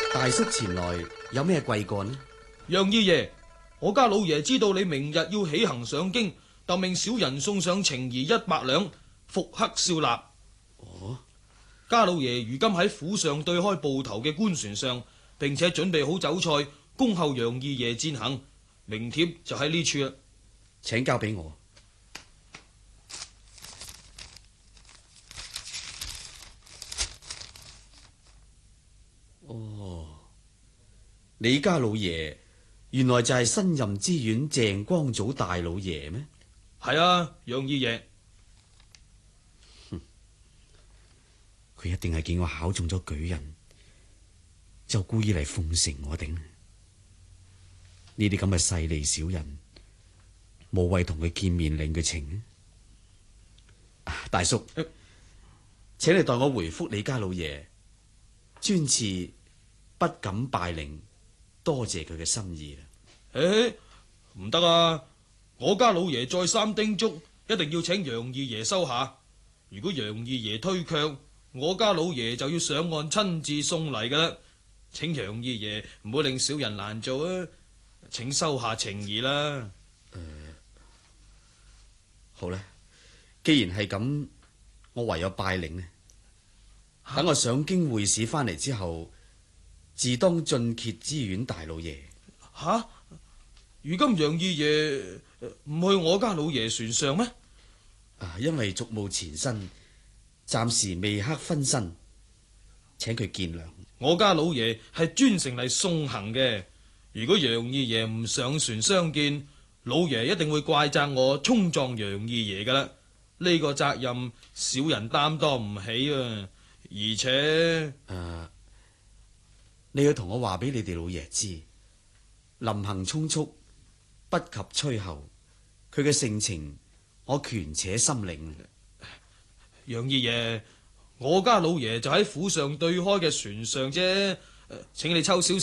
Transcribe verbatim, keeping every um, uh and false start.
大叔前來有咩貴幹呢？ 楊二爺，我家老爺知道你明日要起行上京，特命小人送上情誼一百兩，復刻笑納。 哦， 家老爺如今喺府上對開埠頭嘅官船上，並且準備好酒菜，恭候楊二爺餞行。名帖就喺呢處啦， 請交俾我。哦，你家老爺原來就係新任知縣鄭光祖大老爺咩？ 係啊，楊二爺。 佢一定係見我考中咗舉人，就故意嚟奉承我頂。呢啲咁嘅勢利小人，無謂同佢見面領佢情。大叔，呃、請你代我回覆你家老爺，專賜不敢拜領，多謝佢嘅心意啦。 誒，唔得啊！我家老爺再三叮囑，一定要請楊二爺收下。如果楊二爺推卻，我家老爺就要上岸親自送嚟噶啦。請楊二爺唔好令小人難做啊！請收下情誼啦。 誒，好啦，既然係咁，我唯有拜領呢。等我上京會試翻嚟之後，自當進謁知縣大老爺。 吓，如今楊二爺唔去我家老爺船上咩？ 啊，因為俗務纏身，暫時未克分身，請佢見諒。 我家老爺係專程嚟送行嘅。如果楊二爺唔上船相見，老爺一定會怪責我衝撞楊二爺噶啦。呢個責任小人擔當唔起啊！而且，誒、 啊，你要同我話俾你哋老爺知，臨行匆促，不及催候，佢嘅性情我權且心領。 楊二爺，我家老爺就喺府上對開嘅船上啫，請你抽少